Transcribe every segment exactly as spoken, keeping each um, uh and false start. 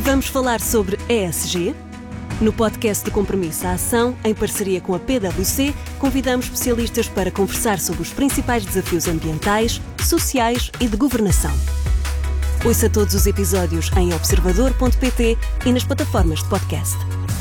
Vamos falar sobre E S G? No podcast de Compromisso à Ação, em parceria com a P W C, convidamos especialistas para conversar sobre os principais desafios ambientais, sociais e de governação. Ouça todos os episódios em observador ponto pt e nas plataformas de podcast.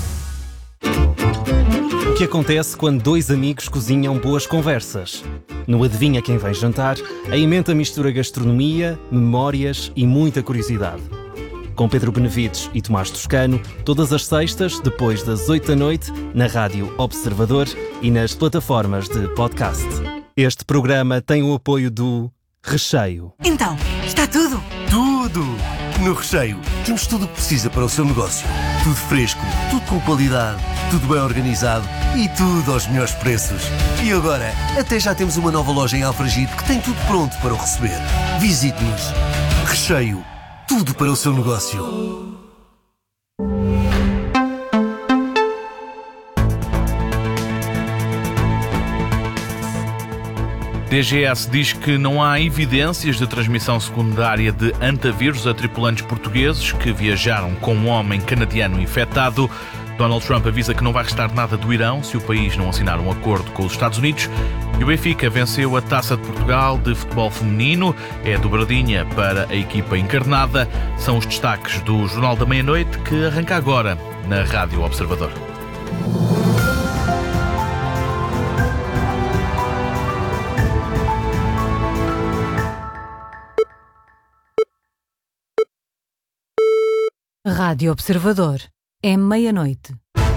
O que acontece quando dois amigos cozinham boas conversas? No Adivinha Quem Vem Jantar, a emenda mistura gastronomia, memórias e muita curiosidade. Com Pedro Benevides e Tomás Toscano, todas as sextas, depois das oito da noite, na Rádio Observador e nas plataformas de podcast. Este programa tem o apoio do Recheio. Então, está tudo? Tudo! No Recheio, temos tudo o que precisa para o seu negócio. Tudo fresco, tudo com qualidade, tudo bem organizado e tudo aos melhores preços. E agora, até já temos uma nova loja em Alfragide que tem tudo pronto para o receber. Visite-nos. Recheio. Tudo para o seu negócio. D G S diz que não há evidências de transmissão secundária de antavírus a tripulantes portugueses que viajaram com um homem canadiano infectado. Donald Trump avisa que não vai restar nada do Irão se o país não assinar um acordo com os Estados Unidos. E o Benfica venceu a Taça de Portugal de futebol feminino. É dobradinha para a equipa encarnada. São os destaques do Jornal da Meia-Noite que arranca agora na Rádio Observador. Rádio Observador. É meia-noite.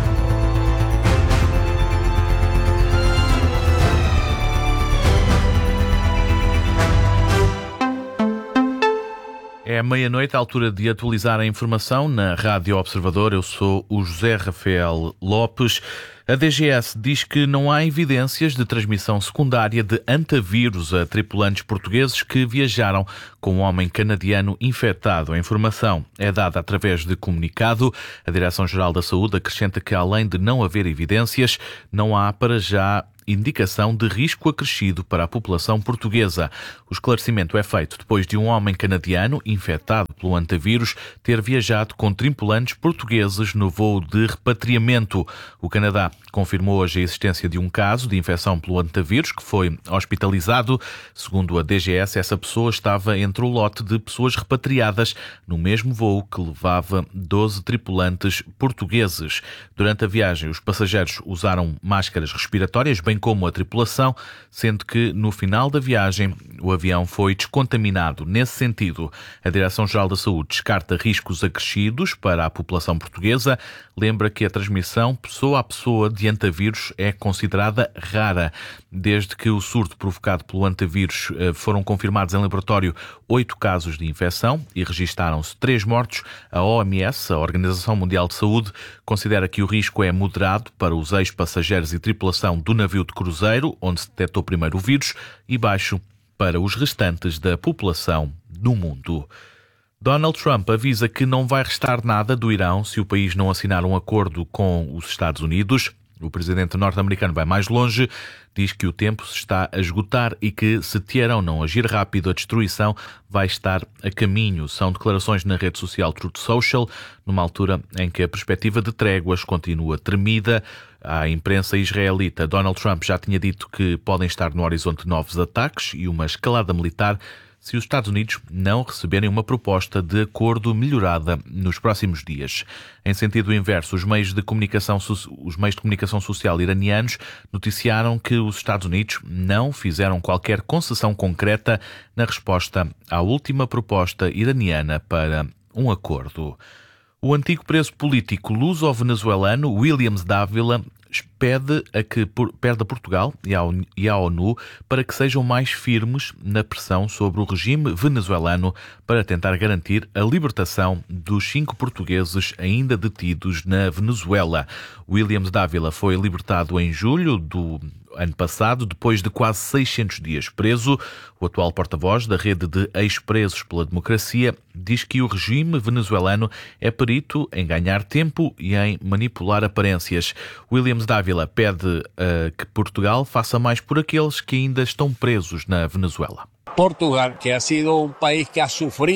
É meia-noite, a altura de atualizar a informação na Rádio Observador. Eu sou o José Rafael Lopes. A D G S diz que não há evidências de transmissão secundária de antavírus a tripulantes portugueses que viajaram com um homem canadiano infectado. A informação é dada através de comunicado. A Direção-Geral da Saúde acrescenta que, além de não haver evidências, não há para já indicação de risco acrescido para a população portuguesa. O esclarecimento é feito depois de um homem canadiano infectado pelo antavírus ter viajado com tripulantes portugueses no voo de repatriamento. O Canadá confirmou hoje a existência de um caso de infecção pelo antavírus que foi hospitalizado. Segundo a D G S, essa pessoa estava entre o lote de pessoas repatriadas no mesmo voo que levava doze tripulantes portugueses. Durante a viagem, os passageiros usaram máscaras respiratórias, bem como a tripulação, sendo que no final da viagem o avião foi descontaminado. Nesse sentido, a Direção-Geral da Saúde descarta riscos acrescidos para a população portuguesa. Lembra que a transmissão pessoa a pessoa de antavírus é considerada rara. Desde que o surto provocado pelo antavírus foram confirmados em laboratório oito casos de infecção e registaram-se três mortos, a O M S, a Organização Mundial de Saúde, considera que o risco é moderado para os ex-passageiros e tripulação do navio de cruzeiro, onde se detectou primeiro o vírus, e baixo para os restantes da população do mundo. Donald Trump avisa que não vai restar nada do Irão se o país não assinar um acordo com os Estados Unidos. O presidente norte-americano vai mais longe, diz que o tempo se está a esgotar e que, se Teherão não agir rápido, a destruição vai estar a caminho. São declarações na rede social Truth Social, numa altura em que a perspectiva de tréguas continua tremida. À imprensa israelita, Donald Trump já tinha dito que podem estar no horizonte novos ataques e uma escalada militar se os Estados Unidos não receberem uma proposta de acordo melhorada nos próximos dias. Em sentido inverso, os meios de comunicação, os meios de comunicação social iranianos noticiaram que os Estados Unidos não fizeram qualquer concessão concreta na resposta à última proposta iraniana para um acordo. O antigo preso político luso-venezuelano Williams Dávila pede a que pede a Portugal e à ONU para que sejam mais firmes na pressão sobre o regime venezuelano para tentar garantir a libertação dos cinco portugueses ainda detidos na Venezuela. Williams Dávila foi libertado em julho do ano passado, depois de quase seiscentos dias preso. O atual porta-voz da rede de ex-presos pela democracia diz que o regime venezuelano é perito em ganhar tempo e em manipular aparências. Williams Dávila pede uh, que Portugal faça mais por aqueles que ainda estão presos na Venezuela. Portugal, que ha sido un país que ha sufrido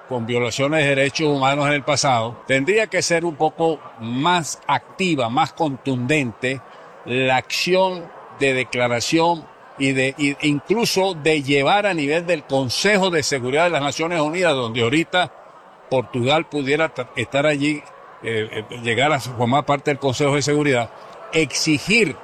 con violaciones de derechos humanos en el pasado, tendría que ser un poco más activa, más contundente la acción de declaración y de y incluso de llevar a nivel del Consejo de Seguridad de las Naciones Unidas, donde ahorita Portugal pudiera estar allí, eh, llegar a formar parte del Consejo de Seguridad, exigir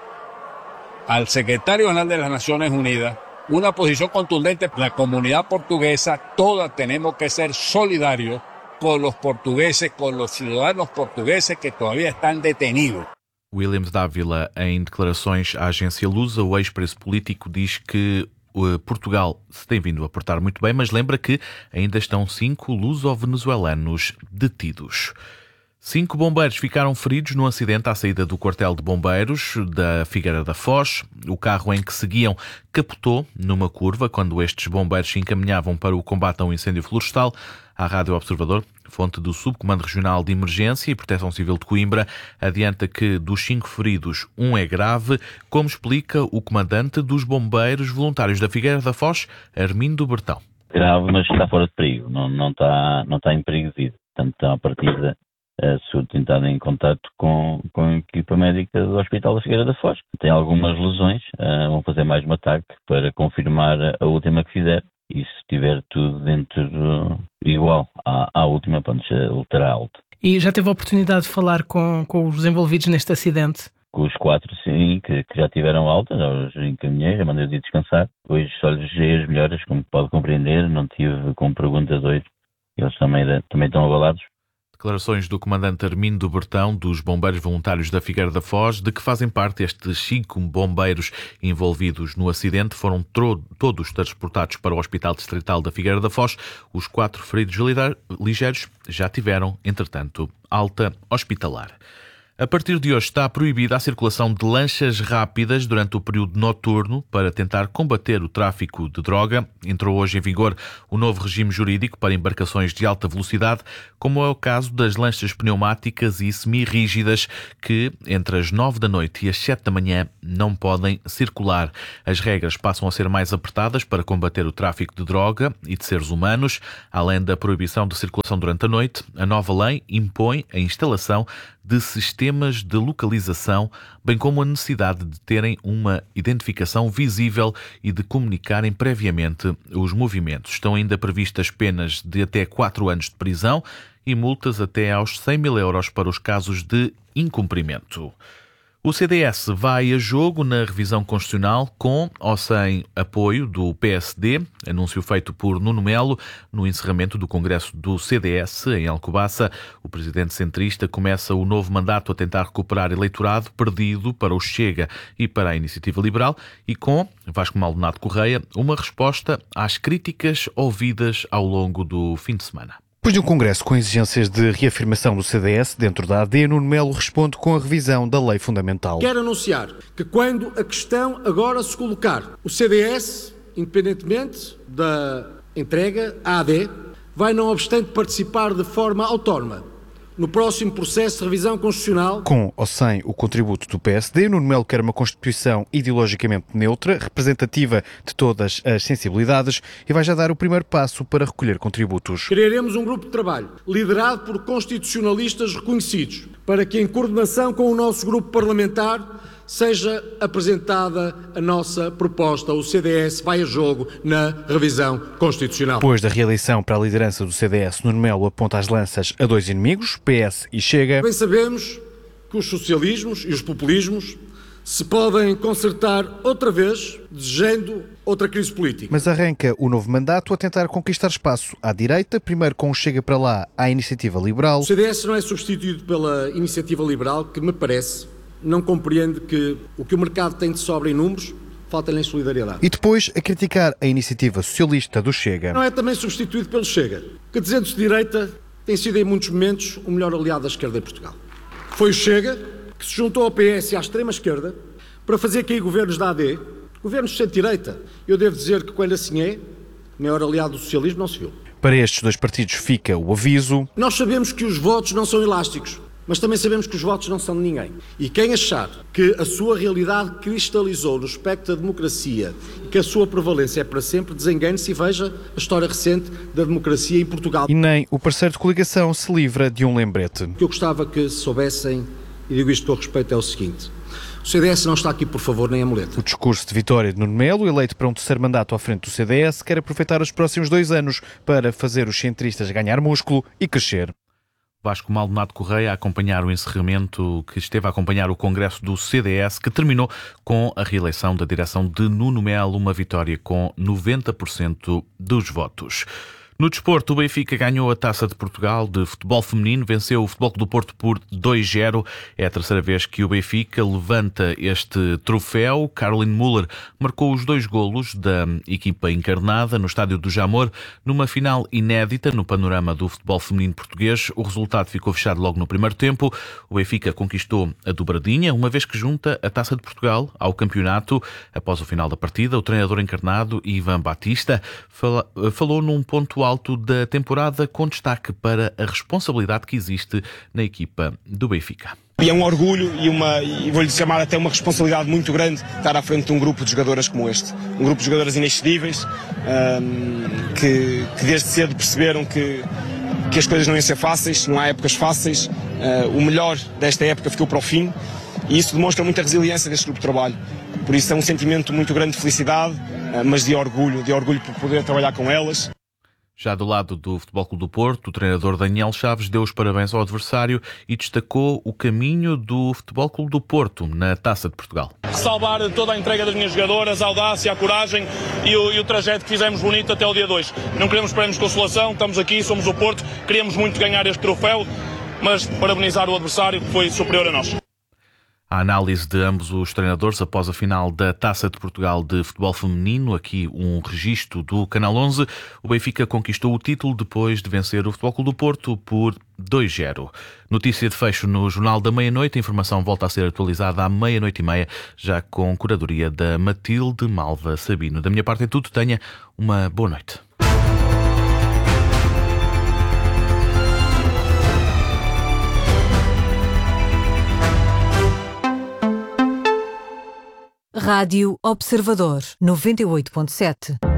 al secretario general de las Naciones Unidas una posición contundente. La comunidad portuguesa, todas tenemos que ser solidarios con los portugueses, con los ciudadanos portugueses que todavía están detenidos. Williams Dávila, em declarações à agência Lusa, o ex-preso político diz que uh, Portugal se tem vindo a portar muito bem, mas lembra que ainda estão cinco luso-venezuelanos detidos. Cinco bombeiros ficaram feridos no acidente à saída do quartel de bombeiros da Figueira da Foz. O carro em que seguiam capotou numa curva quando estes bombeiros se encaminhavam para o combate a um incêndio florestal. A Rádio Observador, fonte do Subcomando Regional de Emergência e Proteção Civil de Coimbra, adianta que dos cinco feridos, um é grave, como explica o comandante dos bombeiros voluntários da Figueira da Foz, Armindo Bertão. Grave, mas está fora de perigo, não, não, está, não está em perigo de vida. Portanto, está a partida uh, tentado em contato com, com a equipa médica do Hospital da Figueira da Foz. Tem algumas lesões, uh, vão fazer mais um ataque para confirmar a última que fizer. E se tiver tudo dentro do, igual à, à última, pronto, ultra alta. E já teve a oportunidade de falar com, com os envolvidos neste acidente? Com os quatro, sim, que, que já tiveram alta, já os encaminhei, já mandei-os ir descansar. Hoje só lhes dei as melhoras, como pode compreender, não tive com perguntas hoje. Eles também, também estão abalados. Declarações do comandante Armindo Bertão, dos bombeiros voluntários da Figueira da Foz, de que fazem parte estes cinco bombeiros envolvidos no acidente, foram tro- todos transportados para o Hospital Distrital da Figueira da Foz. Os quatro feridos ligeiros já tiveram, entretanto, alta hospitalar. A partir de hoje está proibida a circulação de lanchas rápidas durante o período noturno para tentar combater o tráfico de droga. Entrou hoje em vigor o novo regime jurídico para embarcações de alta velocidade, como é o caso das lanchas pneumáticas e semi-rígidas que, entre as nove da noite e as sete da manhã, não podem circular. As regras passam a ser mais apertadas para combater o tráfico de droga e de seres humanos. Além da proibição de circulação durante a noite, a nova lei impõe a instalação de sistemas de localização, bem como a necessidade de terem uma identificação visível e de comunicarem previamente os movimentos. Estão ainda previstas penas de até quatro anos de prisão e multas até aos cem mil euros para os casos de incumprimento. O C D S vai a jogo na revisão constitucional com ou sem apoio do P S D, anúncio feito por Nuno Melo no encerramento do Congresso do C D S em Alcobaça. O presidente centrista começa o novo mandato a tentar recuperar eleitorado perdido para o Chega e para a Iniciativa Liberal e com Vasco Maldonado Correia uma resposta às críticas ouvidas ao longo do fim de semana. Depois de um congresso com exigências de reafirmação do C D S dentro da A D, Nuno Melo responde com a revisão da lei fundamental. Quero anunciar que quando a questão agora se colocar, o C D S, independentemente da entrega à A D, vai não obstante participar de forma autónoma no próximo processo de revisão constitucional. Com ou sem o contributo do P S D, Nuno Melo quer uma Constituição ideologicamente neutra, representativa de todas as sensibilidades e vai já dar o primeiro passo para recolher contributos. Criaremos um grupo de trabalho liderado por constitucionalistas reconhecidos para que, em coordenação com o nosso grupo parlamentar, seja apresentada a nossa proposta. O C D S vai a jogo na revisão constitucional. Depois da reeleição para a liderança do C D S, Nuno Melo aponta as lanças a dois inimigos, P S e Chega. Bem sabemos que os socialismos e os populismos se podem consertar outra vez, desejando outra crise política. Mas arranca o novo mandato a tentar conquistar espaço à direita, primeiro com o Chega para lá à Iniciativa Liberal. O C D S não é substituído pela Iniciativa Liberal, que me parece não compreende que o que o mercado tem de sobra em números falta-lhe em solidariedade. E depois a criticar a iniciativa socialista do Chega. Não é também substituído pelo Chega, que dizendo-se de direita tem sido em muitos momentos o melhor aliado da esquerda em Portugal. Foi o Chega que se juntou ao P S e à extrema-esquerda para fazer cair governos da A D, governos de centro-direita. Eu devo dizer que quando assim é, o maior aliado do socialismo não se viu. Para estes dois partidos fica o aviso. Nós sabemos que os votos não são elásticos, Mas também sabemos que os votos não são de ninguém. E quem achar que a sua realidade cristalizou no espectro da democracia e que a sua prevalência é para sempre, desengane-se e veja a história recente da democracia em Portugal. E nem o parceiro de coligação se livra de um lembrete. O que eu gostava que soubessem, e digo isto com respeito, é o seguinte: o C D S não está aqui por favor nem a muleta. O discurso de vitória de Nuno Melo, eleito para um terceiro mandato à frente do C D S, quer aproveitar os próximos dois anos para fazer os centristas ganhar músculo e crescer. Vasco Maldonado Correia a acompanhar o encerramento, que esteve a acompanhar o congresso do C D S, que terminou com a reeleição da direção de Nuno Melo, uma vitória com noventa por cento dos votos. No desporto, o Benfica ganhou a Taça de Portugal de futebol feminino, venceu o Futebol Clube do Porto por dois a zero. É a terceira vez que o Benfica levanta este troféu. Caroline Müller marcou os dois golos da equipa encarnada no Estádio do Jamor, numa final inédita no panorama do futebol feminino português. O resultado ficou fechado logo no primeiro tempo. O Benfica conquistou a dobradinha, uma vez que junta a Taça de Portugal ao campeonato. Após o final da partida, o treinador encarnado, Ivan Batista, falou num ponto alto da temporada, com destaque para a responsabilidade que existe na equipa do Benfica. E é um orgulho e, uma, e vou-lhe chamar até uma responsabilidade muito grande estar à frente de um grupo de jogadoras como este. Um grupo de jogadoras inexcedíveis, um, que, que desde cedo perceberam que, que as coisas não iam ser fáceis, não há épocas fáceis. Uh, o melhor desta época ficou para o fim e isso demonstra muita resiliência deste grupo de trabalho. Por isso é um sentimento muito grande de felicidade, uh, mas de orgulho, de orgulho por poder trabalhar com elas. Já do lado do Futebol Clube do Porto, o treinador Daniel Chaves deu os parabéns ao adversário e destacou o caminho do Futebol Clube do Porto na Taça de Portugal. Salvar toda a entrega das minhas jogadoras, a audácia, a coragem e o, e o trajeto que fizemos bonito até o dia dois. Não queremos prémios de consolação, estamos aqui, somos o Porto, queríamos muito ganhar este troféu, mas parabenizar o adversário que foi superior a nós. A análise de ambos os treinadores após a final da Taça de Portugal de futebol feminino, aqui um registro do Canal onze. O Benfica conquistou o título depois de vencer o Futebol Clube do Porto por dois a zero. Notícia de fecho no Jornal da Meia-Noite. A informação volta a ser atualizada à meia-noite e meia, já com curadoria da Matilde Malva Sabino. Da minha parte é tudo. Tenha uma boa noite. Rádio Observador noventa e oito ponto sete.